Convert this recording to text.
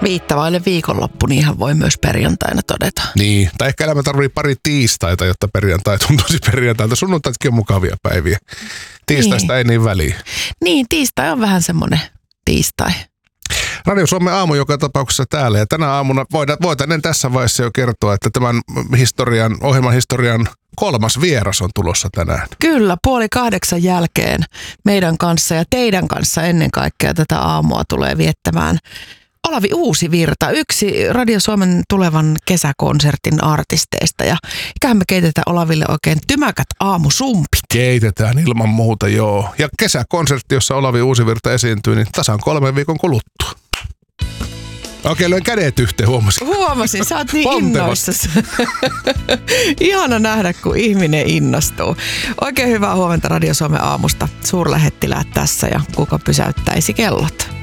Viittavaille viikonloppu, niinhän voi myös perjantaina todeta. Niin, tai ehkä elämä tarvii pari tiistaita, jotta perjantai tuntuisi perjantailta. Sunnuntaitkin on mukavia päiviä. Tiistaista ei niin väliä. Niin, tiistai on vähän semmoinen tiistai. Radio Suomen aamu joka tapauksessa täällä. Ja tänä aamuna voitaneen tässä vaiheessa jo kertoa, että tämän ohjelman historian 3. vieras on tulossa tänään. Kyllä, 7:30 jälkeen meidän kanssa ja teidän kanssa ennen kaikkea tätä aamua tulee viettämään Olavi Uusivirta, yksi Radio Suomen tulevan kesäkonsertin artisteista. Ja ikähän me keitetään Olaville oikein tymäkät aamusumpit. Keitetään ilman muuta, joo. Ja kesäkonsertti, jossa Olavi Uusivirta esiintyy, niin tasan 3 viikon kuluttua. Okei, löin kädet yhteen, huomasin. Huomasin, sä oot niin innoissasi. Ihana nähdä, kun ihminen innostuu. Oikein hyvää huomenta Radio Suomen aamusta. Suurlähettiläät tässä ja kuka pysäyttäisi kellot.